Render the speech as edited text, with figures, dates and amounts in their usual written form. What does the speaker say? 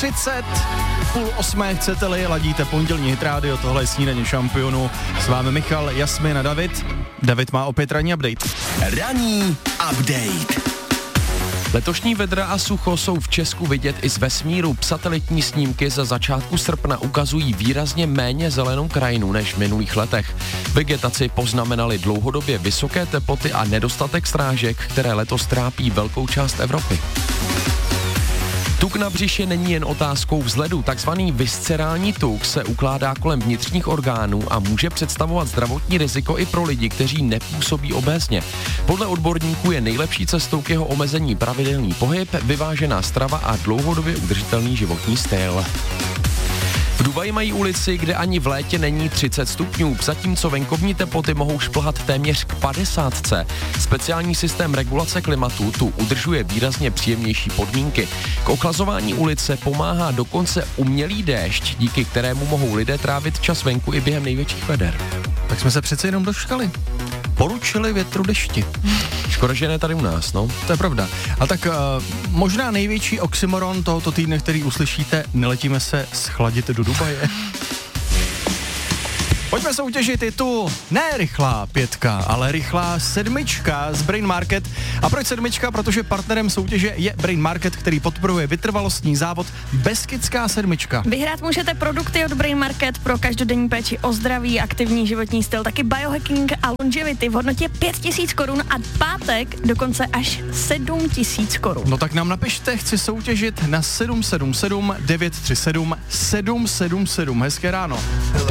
7:30, 7:30 chcete-li, ladíte pondělní Hit Radio, tohle je Snídaně šampionů. S vámi Michal, Jasmin a David. David má opět ranní update. Ranní update. Letošní vedra a sucho jsou v Česku vidět i z vesmíru. Satelitní snímky za začátku srpna ukazují výrazně méně zelenou krajinu než v minulých letech. Vegetaci poznamenaly dlouhodobě vysoké teploty a nedostatek srážek, které letos trápí velkou část Evropy. Tuk na břiše není jen otázkou vzhledu. Takzvaný viscerální tuk se ukládá kolem vnitřních orgánů a může představovat zdravotní riziko i pro lidi, kteří nepůsobí obézně. Podle odborníků je nejlepší cestou k jeho omezení pravidelný pohyb, vyvážená strava a dlouhodobě udržitelný životní styl. V Dubaji mají ulici, kde ani v létě není 30 stupňů, zatímco venkovní teploty mohou šplhat téměř k 50. Speciální systém regulace klimatu tu udržuje výrazně příjemnější podmínky. K ochlazování ulice pomáhá dokonce umělý déšť, díky kterému mohou lidé trávit čas venku i během největších veder. Tak jsme se přece jenom dočkali. Poručili větru dešti. Škoda, že ne tady u nás, no. To je pravda. A tak možná největší oxymoron tohoto týdne, který uslyšíte, neletíme se schladit do Dubaje. Pojďme soutěžit, je tu ne rychlá 5, ale rychlá 7 z Brain Market. A proč 7? Protože partnerem soutěže je Brain Market, který podporuje vytrvalostní závod Beskidská 7. Vyhrát můžete produkty od Brain Market pro každodenní péči o zdraví, aktivní životní styl, taky biohacking a longevity v hodnotě 5 000 korun a pátek dokonce až 7 000 korun. No tak nám napište, chci soutěžit na 777 937 777. Hezké ráno.